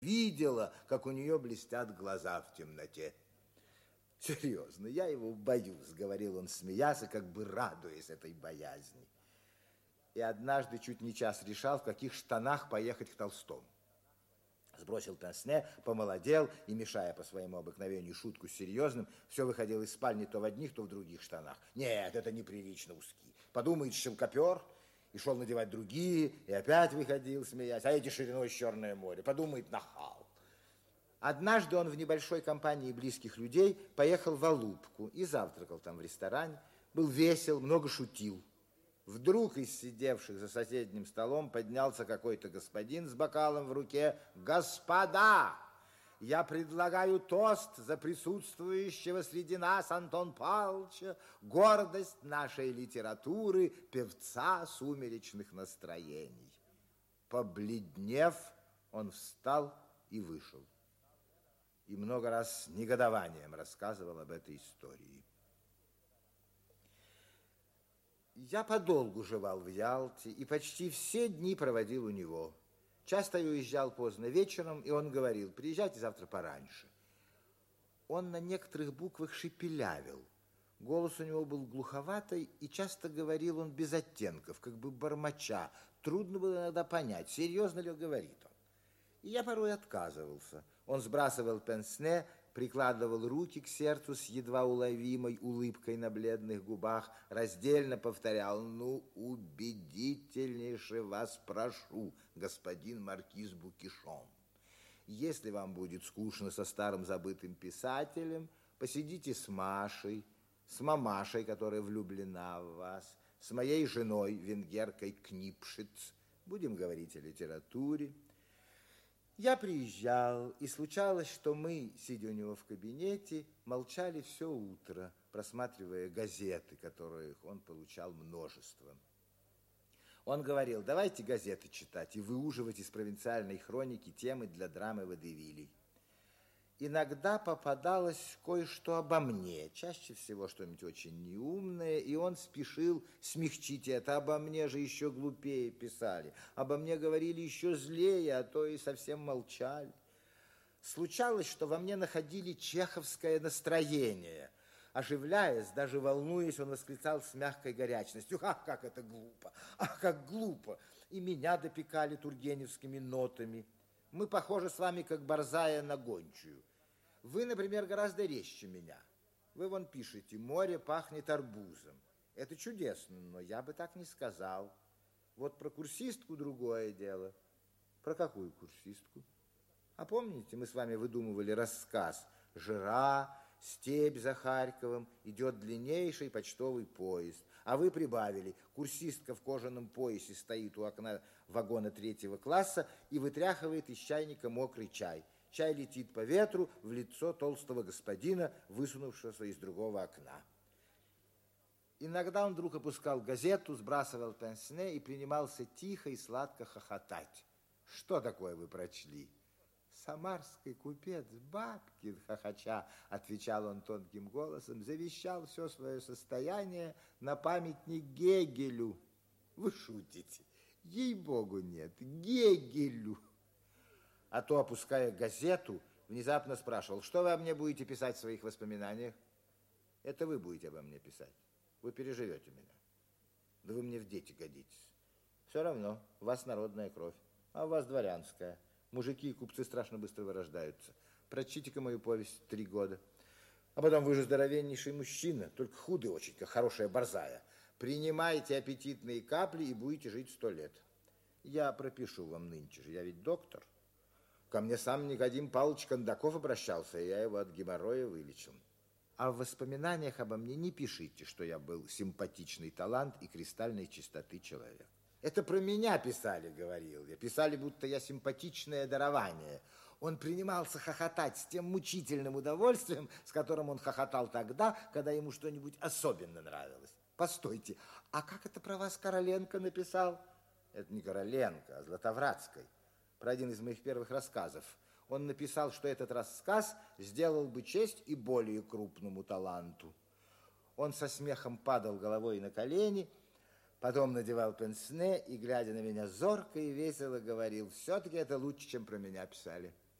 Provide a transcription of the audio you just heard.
видела, как у нее блестят глаза в темноте. Серьезно, я его боюсь, говорил он, смеясь и как бы радуясь этой боязни. И однажды чуть не час решал, в каких штанах поехать к Толстому. Сбросил пенсне, помолодел и, мешая по своему обыкновению шутку с серьезным, все выходил из спальни то в одних, то в других штанах. Нет, это неприлично узкие. Подумает, щелкопер, и шел надевать другие, и опять выходил, смеясь. А эти шириной с Черное море. Подумает, нахал. Однажды он в небольшой компании близких людей поехал в Алупку и завтракал там в ресторане. Был весел, много шутил. Вдруг из сидевших за соседним столом поднялся какой-то господин с бокалом в руке. «Господа, я предлагаю тост за присутствующего среди нас Антон Павловича, гордость нашей литературы, певца сумеречных настроений». Побледнев, он встал и вышел. И много раз с негодованием рассказывал об этой истории. Я подолгу жевал в Ялте и почти все дни проводил у него. Часто я уезжал поздно вечером, и он говорил: приезжайте завтра пораньше. Он на некоторых буквах шепелявил. Голос у него был глуховатый, и часто говорил он без оттенков, как бы бормоча. Трудно было иногда понять, серьезно ли говорит он. И я порой отказывался. Он сбрасывал пенсне, прикладывал руки к сердцу с едва уловимой улыбкой на бледных губах, раздельно повторял: «Ну, убедительнейше вас прошу, господин маркиз Букишон. Если вам будет скучно со старым забытым писателем, посидите с Машей, с мамашей, которая влюблена в вас, с моей женой, венгеркой Книпшиц. Будем говорить о литературе». Я приезжал, и случалось, что мы, сидя у него в кабинете, молчали все утро, просматривая газеты, которых он получал множество. Он говорил: давайте газеты читать и выуживать из провинциальной хроники темы для драмы водевилей. Иногда попадалось кое-что обо мне, чаще всего что-нибудь очень неумное, и он спешил смягчить это. Обо мне же еще глупее писали, обо мне говорили еще злее, а то и совсем молчали. Случалось, что во мне находили чеховское настроение. Оживляясь, даже волнуясь, он восклицал с мягкой горячностью: «Ах, как это глупо! Ах, как глупо!» И меня допекали тургеневскими нотами. Мы похожи с вами, как борзая на гончую. Вы, например, гораздо резче меня. Вы вон пишете: море пахнет арбузом. Это чудесно, но я бы так не сказал. Вот про курсистку другое дело. Про какую курсистку? А помните, мы с вами выдумывали рассказ: жара, степь за Харьковом, идет длиннейший почтовый поезд. А вы прибавили: курсистка в кожаном поясе стоит у окна вагона 3-го класса и вытряхивает из чайника мокрый чай. Чай летит по ветру в лицо толстого господина, высунувшегося из другого окна. Иногда он вдруг опускал газету, сбрасывал пенсне и принимался тихо и сладко хохотать. «Что такое вы прочли?» «Самарский купец Бабкин, хохоча, — отвечал он тонким голосом, — завещал все свое состояние на памятник Гегелю». «Вы шутите? Ей-богу, нет, Гегелю». А то, опуская газету, внезапно спрашивал: что вы о мне будете писать в своих воспоминаниях? Это вы будете обо мне писать. Вы переживете меня. Да вы мне в дети годитесь. Все равно, у вас народная кровь, а у вас дворянская. Мужики и купцы страшно быстро вырождаются. Прочтите-ка мою повесть 3 года. А потом: вы же здоровеннейший мужчина, только худый очень, как хорошая борзая. Принимайте аппетитные капли и будете жить 100 лет. Я пропишу вам нынче же, я ведь доктор. Ко мне сам Никодим Павлович Кондаков обращался, и я его от геморроя вылечил. А в воспоминаниях обо мне не пишите, что я был симпатичный талант и кристальной чистоты человек. Это про меня писали, говорил я. Писали, будто я симпатичное дарование. Он принимался хохотать с тем мучительным удовольствием, с которым он хохотал тогда, когда ему что-нибудь особенно нравилось. Постойте, а как это про вас Короленко написал? Это не Короленко, а Златовратской. Про один из моих первых рассказов. Он написал, что этот рассказ сделал бы честь и более крупному таланту. Он со смехом падал головой на колени, потом надевал пенсне и, глядя на меня зорко и весело, говорил: все-таки это лучше, чем про меня писали.